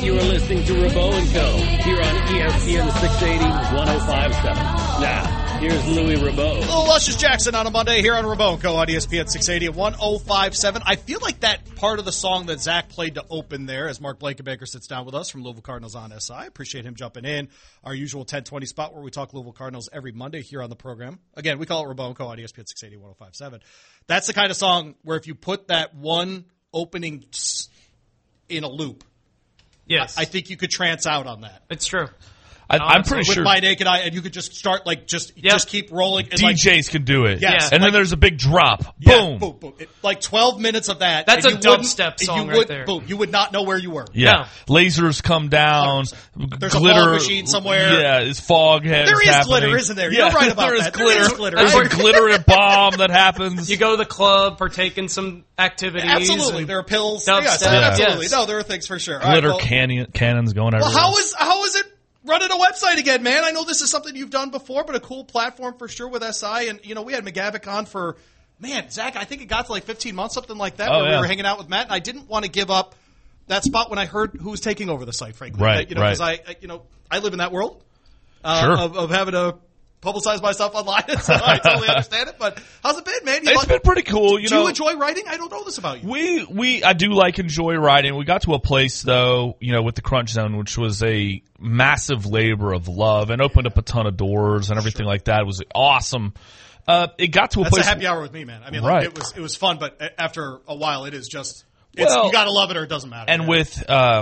You are listening to Rabo & Co. here on ESPN 680 1057. Now, here's Louis Rabo. Little Luscious Jackson on a Monday here on Rabo & Co. on ESPN 680 at 1057. I feel like that part of the song that Zach played to open there as Mark Blankenbaker sits down with us from Louisville Cardinals on SI. Appreciate him jumping in. Our usual 1020 spot where we talk Louisville Cardinals every Monday here on the program. Again, we call it Rabo & Co. on ESPN 680 1057. That's the kind of song where if you put that one opening in a loop, yes, I think you could trance out on that. It's true. I'm pretty sure with My Naked Eye, and you could just start just keep rolling. And DJs can do it. Yes. And then there's a big drop. Yeah, Boom. boom, boom. Like 12 minutes of that. That's a dubstep song right there. Boom. You would not know where you were. Yeah. No. Lasers come down. There's glitter, a fog machine somewhere. Yeah, it's fog head. There is happening. glitter, isn't there? You're right about that. Glitter. There is glitter. There's a glitter and bomb that happens. You go to the club, partake in some activities. Absolutely. There are pills. Dubstep. Absolutely. Yes. No, there are things for sure. Glitter right, cannons going everywhere. Well, how is it running a website again, man? I know this is something you've done before, but a cool platform for sure with SI. And, we had McGavick on for, Zach, I think it got to like 15 months, something like that, where we were hanging out with Matt. And I didn't want to give up that spot when I heard who was taking over the site, frankly. Right, Because I live in that world sure. of having to publicize myself online, so I totally understand it. But how's it been, man? It's been pretty cool. Do you enjoy writing? I don't know this about you. I do enjoy writing. We got to a place though, with the Crunch Zone, which was a massive labor of love and opened up a ton of doors and everything like that. It was awesome. It got to a place. That's a happy hour with me, man. I mean, right. It was fun, but after a while, it is just. You gotta love it or it doesn't matter. And with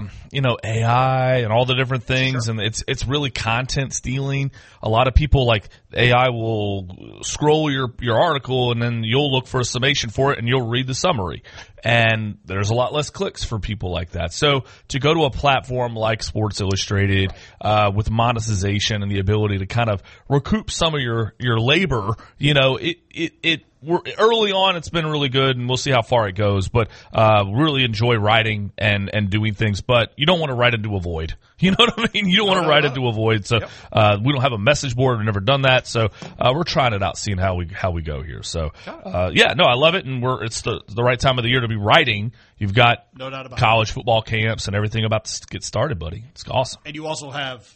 AI and all the different things, and it's really content stealing. A lot of people AI will scroll your article and then you'll look for a summation for it and you'll read the summary. And there's a lot less clicks for people like that. So to go to a platform like Sports Illustrated with monetization and the ability to kind of recoup some of your labor, we're early on, it's been really good, and we'll see how far it goes. But really enjoy writing and doing things. But you don't want to write into a void. You know what I mean? You don't want to write into a void. So we don't have a message board. We've never done that. So we're trying it out, seeing how we go here. So I love it, and it's the right time of the year to be writing. You've got no doubt about college football camps and everything about to get started, buddy. It's awesome. And you also have,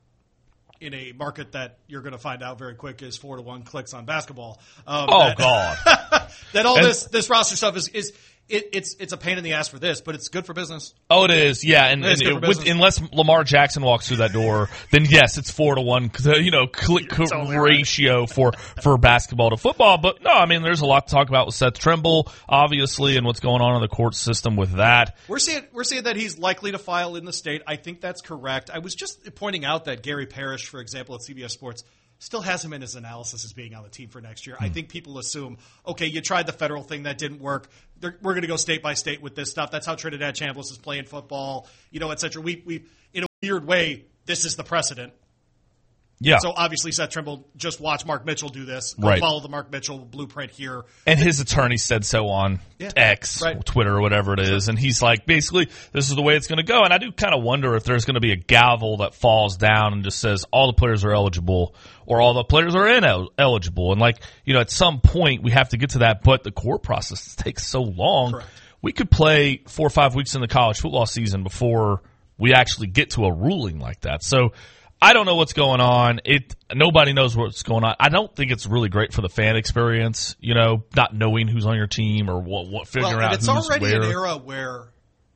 in a market that you're going to find out very quick is 4-1 clicks on basketball. God! That all this roster stuff is it's a pain in the ass for this, but it's good for business. Oh, it is, yeah. And unless Lamar Jackson walks through that door, then yes, it's 4-1. Click ratio for basketball to football. But no, I mean, there's a lot to talk about with Seth Trimble, obviously, and what's going on in the court system with that. We're seeing that he's likely to file in the state. I think that's correct. I was just pointing out that Gary Parrish, for example, at CBS Sports, still has him in his analysis as being on the team for next year. I think people assume, okay, you tried the federal thing, that didn't work. We're going to go state by state with this stuff. That's how Trinidad Chambliss is playing football, et cetera. We in a weird way, this is the precedent. Yeah. So obviously Seth Trimble, just watch Mark Mitchell do this. Go right. Follow the Mark Mitchell blueprint here. And his attorney said so on X, Twitter, or whatever it is. And he's like, basically, this is the way it's going to go. And I do kind of wonder if there's going to be a gavel that falls down and just says all the players are eligible or all the players are ineligible. And at some point we have to get to that, but the court process takes so long. Correct. We could play 4 or 5 weeks in the college football season before we actually get to a ruling like that. So I don't know what's going on. Nobody knows what's going on. I don't think it's really great for the fan experience, not knowing who's on your team or what figuring out who's where. It's already an era where,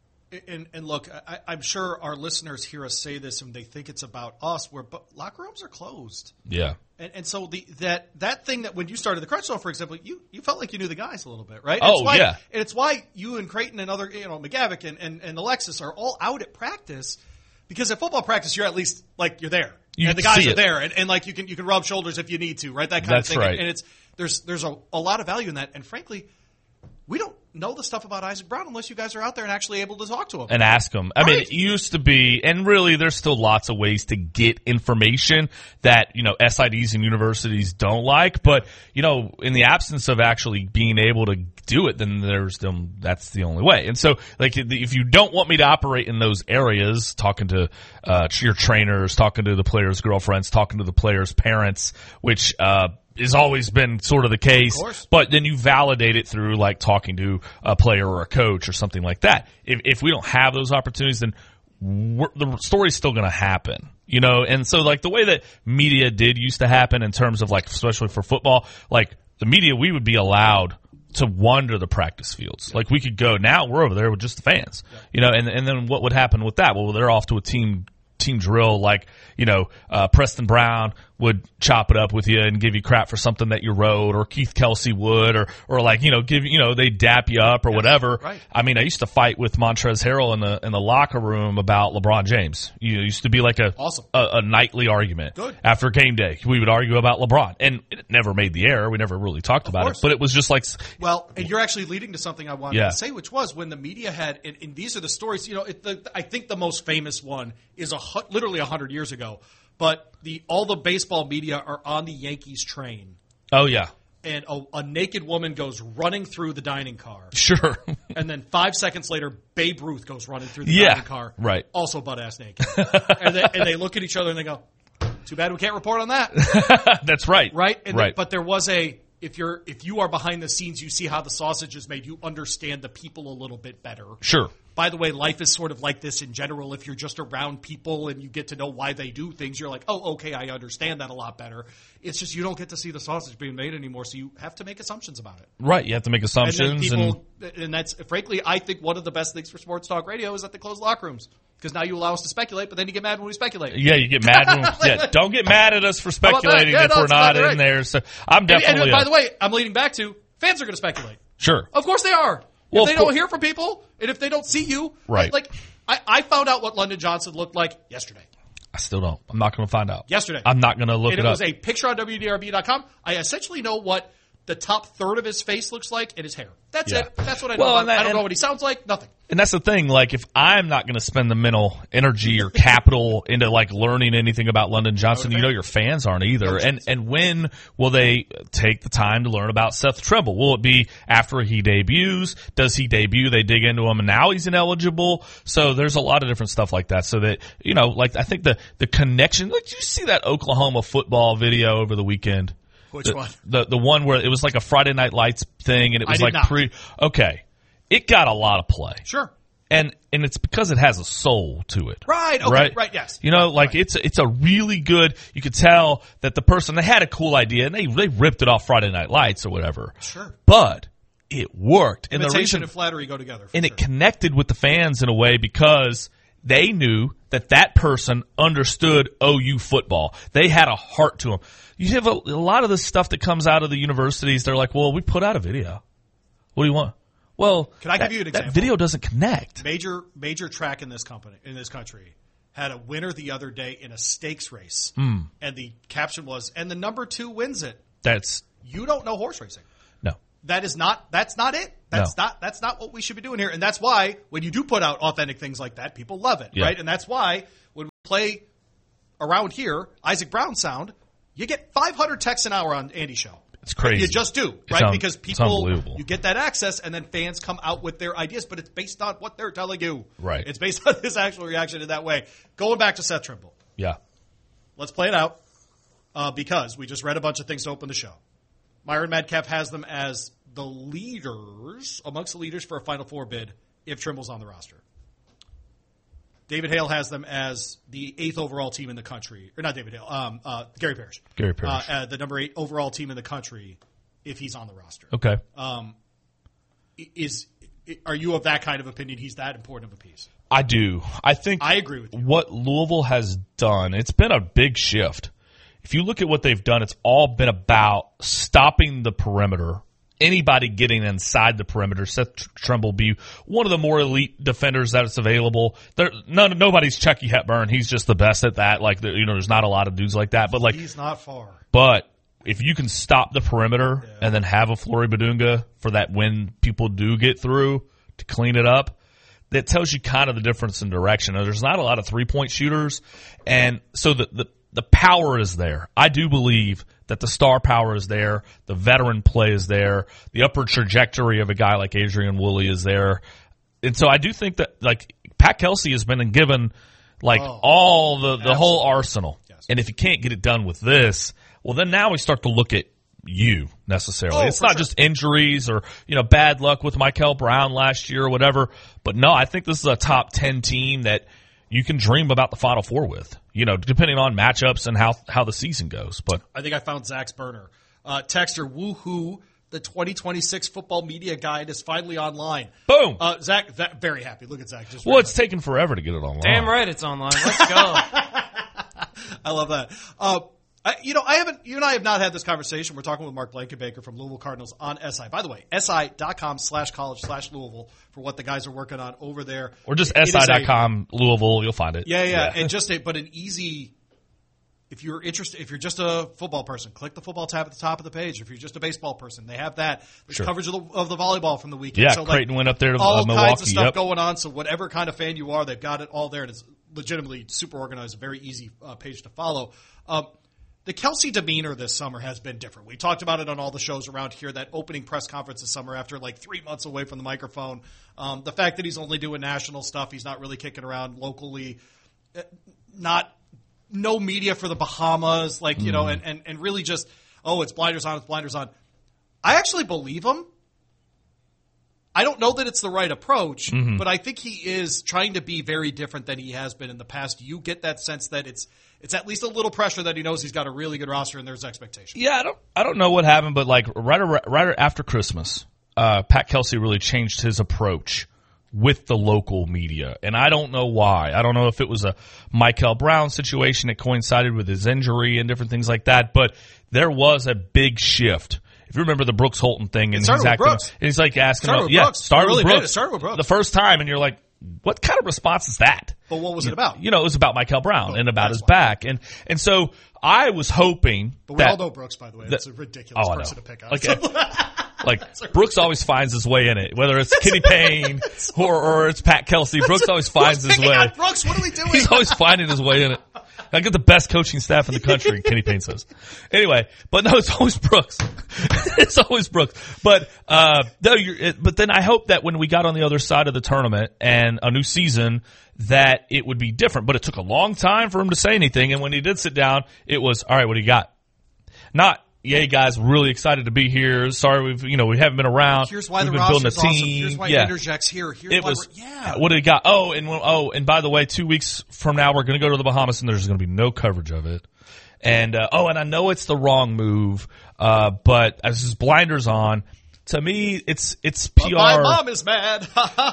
and look, I'm sure our listeners hear us say this and they think it's about us, but locker rooms are closed. Yeah. And so that thing that when you started the Crunch Zone, for example, you felt like you knew the guys a little bit, right? Yeah. And it's why you and Creighton and other, McGavick and Alexis are all out at practice. Because at football practice, you're at least you're there, and the guys are there, and you can rub shoulders if you need to, right? That kind of thing. Right. And there's a lot of value in that. And frankly, we don't know the stuff about Isaac Brown unless you guys are out there and actually able to talk to him and ask him. I mean, it used to be, and really, there's still lots of ways to get information that SIDs and universities don't like. But in the absence of actually being able to do it, then that's the only way. And so, if you don't want me to operate in those areas, talking to your trainers, talking to the players' girlfriends, talking to the players' parents, which has always been sort of the case, but then you validate it through talking to a player or a coach or something like that. If we don't have those opportunities, then the story's still going to happen, and so like the way that media did used to happen in terms of like, especially for football, like the media, we would be allowed to wander the practice fields. Like we could go, now we're over there with just the fans, and then what would happen with that? Well, they're off to a team drill, like, Preston Brown would chop it up with you and give you crap for something that you wrote, or Keith Kelsey would, or like, they dap you up or whatever. Right. I mean, I used to fight with Montrezl Harrell in the locker room about LeBron James. It used to be like a nightly argument. Good. After game day. We would argue about LeBron, and it never made the air. We never really talked about it, but it was just like, well, and you're actually leading to something I wanted to say, which was when the media had, and these are the stories, I think the most famous one is literally 100 years ago. But all the baseball media are on the Yankees train. Oh, yeah. And a naked woman goes running through the dining car. Sure. And then 5 seconds later, Babe Ruth goes running through the dining car. Right. Also butt-ass naked. and they look at each other and they go, too bad we can't report on that. That's right. Right? And right. But there was if you are behind the scenes, you see how the sausage is made, you understand the people a little bit better. Sure. By the way, life is sort of like this in general. If you're just around people and you get to know why they do things, you're like, oh, okay, I understand that a lot better. It's just you don't get to see the sausage being made anymore, so you have to make assumptions about it. Right, you have to make assumptions. And that's, frankly, I think one of the best things for sports talk radio is that they close locker rooms. Because now you allow us to speculate, but then you get mad when we speculate. Yeah, you get mad when don't get mad at us for speculating if we're not in there. So I'm definitely. And by the way, I'm leading back to fans are going to speculate. Sure. Of course they are. Well, if they don't hear from people, and if they don't see you, right? Like I found out what London Johnson looked like yesterday. I still don't. I'm not going to find out. Yesterday. I'm not going to look it up. And it was a picture on WDRB.com. I essentially know what the top third of his face looks like and his hair. That's it. That's what I know. I don't know what he sounds like. Nothing. And that's the thing. Like, if I'm not going to spend the mental energy or capital into like learning anything about London Johnson, your fans aren't either. And when will they take the time to learn about Seth Trimble? Will it be after he debuts? Does he debut? They dig into him and now he's ineligible. So there's a lot of different stuff like that. So that, like I think the connection, like, did you see that Oklahoma football video over the weekend? Which one? The one where it was like a Friday Night Lights thing, and it was like okay. It got a lot of play. Sure. And it's because it has a soul to it. Right. Okay. Right. Yes. It's a really good, you could tell that the person, they had a cool idea and they ripped it off Friday Night Lights or whatever. Sure. But it worked. And imitation and flattery go together. And it connected with the fans in a way because they knew that person understood OU football. They had a heart to them. You have a lot of the stuff that comes out of the universities. They're like, well, we put out a video. What do you want? Well, can I give you an example? That video doesn't connect. Major track in this country had a winner the other day in a stakes race, and the caption was, "And the number 2 wins it." You don't know horse racing. No, that's not it. That's not what we should be doing here, and that's why when you do put out authentic things like that, people love it, right? And that's why when we play around here, Isaac Brown sound, you get 500 texts an hour on Andy's show. It's crazy. You just do, right? Because people, unbelievable. You get that access, and then fans come out with their ideas, but it's based on what they're telling you. Right. It's based on his actual reaction in that way. Going back to Seth Trimble. Yeah. Let's play it out because we just read a bunch of things to open the show. Myron Madcap has them as the leaders, amongst the leaders for a Final Four bid if Trimble's on the roster. David Hale has them as the 8th overall team in the country. Or not David Hale, Gary Parrish. Gary Parrish. The number 8 overall team in the country if he's on the roster. Okay. Are you of that kind of opinion? He's that important of a piece? I do. I agree with you. What Louisville has done, it's been a big shift. If you look at what they've done, it's all been about stopping the perimeter. Anybody getting inside the perimeter, Seth Trimble be one of the more elite defenders that is available. Nobody's Chucky Hepburn. He's just the best at that. Like, there's not a lot of dudes like that. But like, he's not far. But if you can stop the perimeter and then have a Flory Badunga for that when people do get through to clean it up, that tells you kind of the difference in direction. Now, there's not a lot of 3-point shooters, and so the power is there. I do believe that the star power is there, the veteran play is there, the upward trajectory of a guy like Adrian Woolley is there. And so I do think that, like, Pat Kelsey has been given, like, all the whole arsenal. Yes. And if you can't get it done with this, well, then now we start to look at you necessarily. It's not just injuries or, bad luck with Michael Brown last year or whatever. But no, I think this is a top 10 team that, you can dream about the Final Four with, depending on matchups and how the season goes. But I think I found Zach's burner. Texter, woohoo, the 2026 football media guide is finally online. Boom. Zach, very happy. Look at Zach. It's taken forever to get it online. Damn right it's online. Let's go. I love that. You and I have not had this conversation. We're talking with Mark Blankenbaker from Louisville Cardinals on SI. By the way, si.com/college/Louisville for what the guys are working on over there. Or just si.com Louisville. You'll find it. Yeah. And but an easy, if you're interested, if you're just a football person, click the football tab at the top of the page. If you're just a baseball person, they have that. There's coverage of the volleyball from the weekend. Yeah, so Creighton went up there to all Milwaukee. Kinds of stuff going on. So whatever kind of fan you are, they've got it all there. And it's legitimately super organized, a very easy page to follow. The Kelsey demeanor this summer has been different. We talked about it on all the shows around here, that opening press conference this summer after 3 months away from the microphone. The fact that he's only doing national stuff, he's not really kicking around locally, no media for the Bahamas, and really just, it's blinders on, I actually believe him. I don't know that it's the right approach, but I think he is trying to be very different than he has been in the past. You get that sense that it's at least a little pressure that he knows he's got a really good roster and there's expectations. Yeah, I don't know what happened, but right after Christmas, Pat Kelsey really changed his approach with the local media, and I don't know why. I don't know if it was a Michael Brown situation that coincided with his injury and different things like that, but there was a big shift. If you remember the Brooks Holton thing, and he's acting, and he's asking about, start with Brooks. The first time, and you're like, what kind of response is that? But what was it about? It was about Michael Brown and about his back. And so I was hoping But we all know Brooks, by the way. That's a ridiculous person to pick on. Brooks always finds his way in it, whether it's Kenny Payne or it's Pat Kelsey. Brooks always finds his way. Brooks, what are we doing? He's always finding his way in it. I get the best coaching staff in the country, Kenny Payne says. Anyway, but no, it's always Brooks. It's always Brooks. But but then I hope that when we got on the other side of the tournament and a new season, that it would be different. But it took a long time for him to say anything. And when he did sit down, it was, all right, what do you got? Not, yay, guys, really excited to be here. Sorry, we haven't been around. Here's why we've the been building a roster's team. awesome. Here's why he interjects here. What do you got? And by the way, 2 weeks from now, we're going to go to the Bahamas, and there's going to be no coverage of it. And and I know it's the wrong move, but as his blinders on, to me, it's PR. But my mom is mad.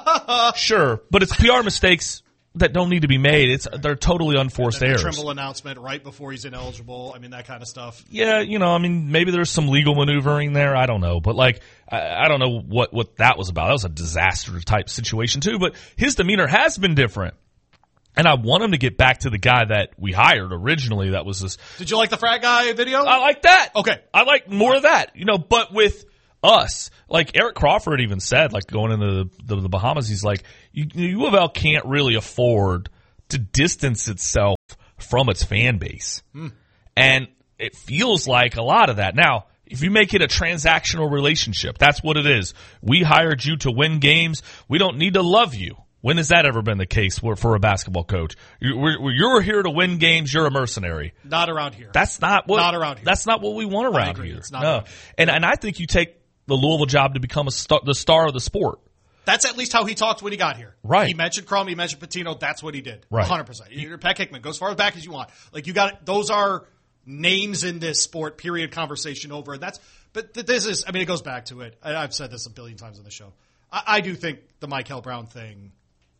Sure, but it's PR mistakes that don't need to be made. They're totally unforced errors. The Trimble announcement right before he's ineligible. I mean, that kind of stuff. Yeah, maybe there's some legal maneuvering there. I don't know. But I don't know what that was about. That was a disaster type situation too. But his demeanor has been different. And I want him to get back to the guy that we hired originally. That was this. Did you like the frat guy video? I like that. Okay. I like more of that. But with us, Eric Crawford even said, going into the Bahamas, he's like, U of L can't really afford to distance itself from its fan base. And it feels like a lot of that. Now, if you make it a transactional relationship, that's what it is. We hired you to win games. We don't need to love you. When has that ever been the case for a basketball coach? You're here to win games. You're a mercenary. Not around here. That's not what. Not around here. That's not what we want around here. It's not around here. And I think you take the Louisville job to become the star of the sport. That's at least how he talked when he got here. Right. He mentioned Crum. He mentioned Patino. That's what he did. Right. 100%. You're Pat Hickman. Go as far back as you want. Those are names in this sport. Period. Conversation over. But this is. I mean, it goes back to it. I've said this a billion times on the show. I do think the Michael Brown thing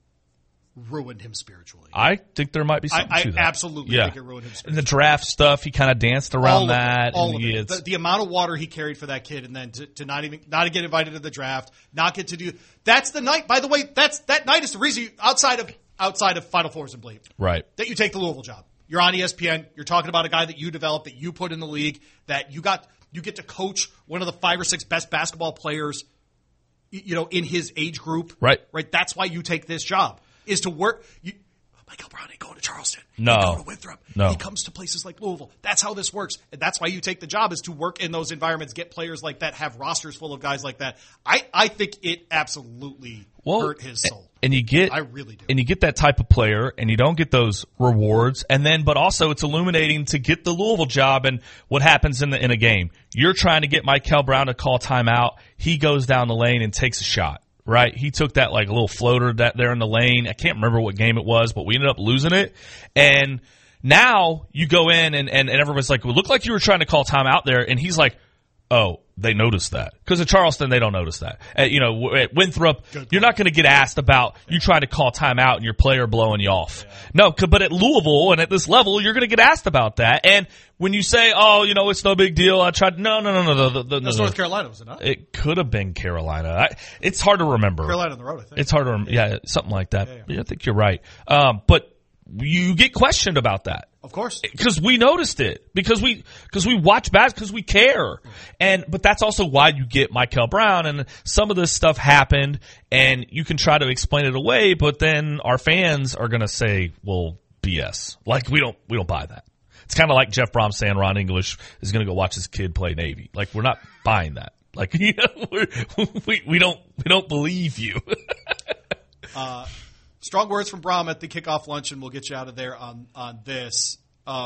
ruined him spiritually. I think there might be something to that. I absolutely think it ruined him spiritually. And the draft stuff, he kind of danced around that. All of it. The amount of water he carried for that kid, and then to not get invited to the draft, not get to do. That's the night. By the way, that night is the reason outside of Final Fours and Bleep, right? That you take the Louisville job. You're on ESPN. You're talking about a guy that you developed, that you put in the league, that you get to coach one of the 5 or 6 best basketball players, in his age group. Right. Right. That's why you take this job. Is to work. Michael Brown ain't going to Charleston. No. He go to Winthrop. No. He comes to places like Louisville. That's how this works. And that's why you take the job, is to work in those environments, get players like that, have rosters full of guys like that. I think it absolutely hurt his soul. And I really do. And you get that type of player, and you don't get those rewards. But also it's illuminating to get the Louisville job. And what happens in a game? You're trying to get Michael Brown to call timeout. He goes down the lane and takes a shot. right? He took that like little floater that there in the lane. I can't remember what game it was, but we ended up losing it. And now you go in and everyone's like, well, looked like you were trying to call timeout there. And he's like, oh, they noticed that. Because at Charleston, they don't notice that. At Winthrop, you're not going to get asked about you trying to call timeout and your player blowing you off. Yeah. No, but at Louisville and at this level, you're going to get asked about that. And when you say, oh, it's no big deal, I tried. No. That's North Carolina, was it not? It could have been Carolina. It's hard to remember. Carolina on the road, I think. It's hard to remember. Yeah, something like that. Yeah, I think you're right. But you get questioned about that. Of course. Because we noticed it. Because we watch basketball, because we care. But that's also why you get Michael Brown, and some of this stuff happened, and you can try to explain it away, but then our fans are going to say, well, BS. Like, we don't buy that. It's kind of like Jeff Brom saying Ron English is going to go watch his kid play Navy. Like, we're not buying that. Like, we don't believe you. Strong words from Brom at the kickoff lunch, and we'll get you out of there on this.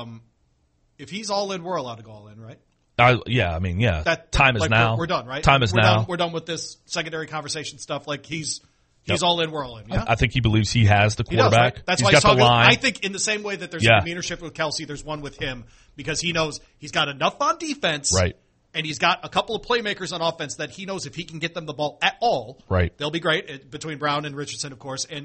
If he's all in, we're allowed to go all in, right? Yeah. That time is now. We're done, right? Time is now. We're done with this secondary conversation stuff. Like he's all in, we're all in. Yeah? I think he believes he has the quarterback. He does, right? That's he's why got he's the line. I think in the same way that there's a demeanor shift with Kelsey, there's one with him because he knows he's got enough on defense. Right. And he's got a couple of playmakers on offense that he knows if he can get them the ball at all, right, they'll be great between Brown and Richardson, of course. And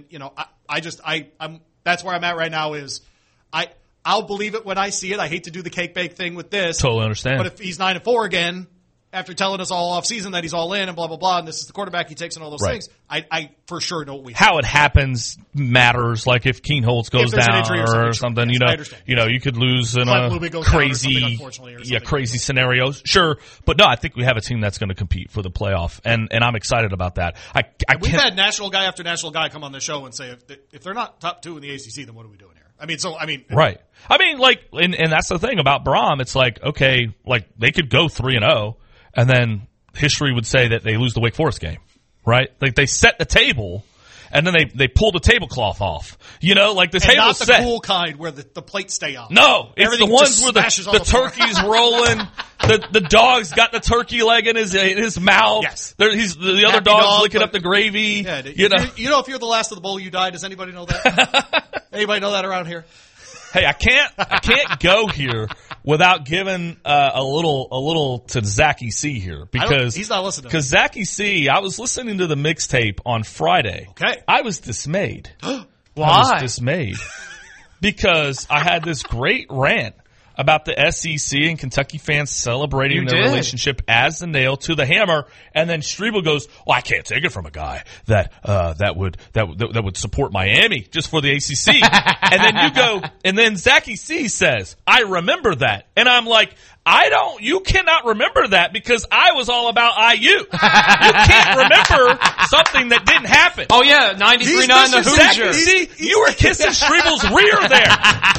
I'm that's where I'm at right now. Is I'll believe it when I see it. I hate to do the cake bake thing with this. Totally understand. But if he's 9-4 again after telling us all off season that he's all in and blah blah blah, and this is the quarterback he takes and all those things, I for sure know what we how it happens matters. Like if Keen Holtz goes down or something, yes, you could lose in a crazy crazy scenarios. Sure, but no, I think we have a team that's going to compete for the playoff, and I'm excited about that. We've had national guy after national guy come on the show and say if they're not top 2 in the ACC, then what are we doing here? Right. And that's the thing about Brom. It's like, okay, like they could go 3-0, and then history would say that they lose the Wake Forest game, right? Like they set the table, and then they pull the tablecloth off. Like the table's set. Not the cool kind where the plates stay on. No, it's the ones where the turkey's rolling. The dog's got the turkey leg in his mouth. Yes. The other dog's licking up the gravy. Yeah, if you're the last of the bowl, you die. Does anybody know that? Anybody know that around here? Hey, I can't go here without giving a little to Zachy C here because he's not listening. Because Zachy C, I was listening to the mixtape on Friday. Okay, I was dismayed. Why? I was dismayed because I had this great rant about the SEC and Kentucky fans celebrating their relationship as the nail to the hammer, and then Strebel goes, "Well, I can't take it from a guy that would support Miami just for the ACC." And then you go, and then Zachy C says, "I remember that," and I'm like, you cannot remember that because I was all about IU. You can't remember something that didn't happen. Oh yeah, 93-9 the Hoosier. You were kissing Strebel's rear there.